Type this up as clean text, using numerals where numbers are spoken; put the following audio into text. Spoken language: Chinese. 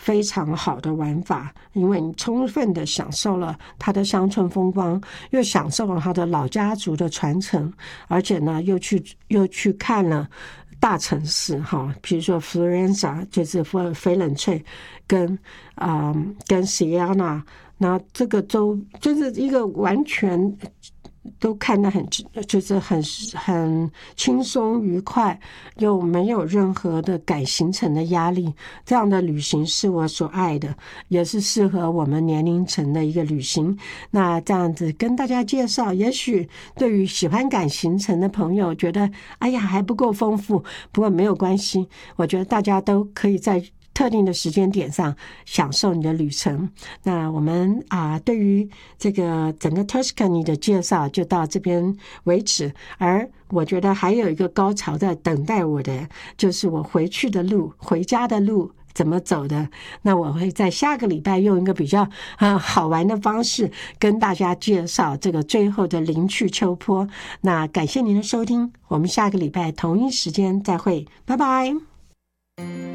非常好的玩法，因为你充分的享受了它的乡村风光，又享受了它的老家族的传承，而且呢又去看了大城市哈，比如说 Florenza 就是翡冷翠跟Siena， 那这个州就是一个完全都看得就是很轻松愉快，又没有任何的赶行程的压力。这样的旅行是我所爱的，也是适合我们年龄层的一个旅行。那这样子跟大家介绍，也许对于喜欢赶行程的朋友觉得哎呀还不够丰富，不过没有关系，我觉得大家都可以在特定的时间点上享受你的旅程。那我们对于这个整个 Tuscany 的介绍就到这边为止，而我觉得还有一个高潮在等待我的，就是我回家的路怎么走的。那我会在下个礼拜用一个比较好玩的方式跟大家介绍这个最后的灵去秋坡。那感谢您的收听，我们下个礼拜同一时间再会，拜拜。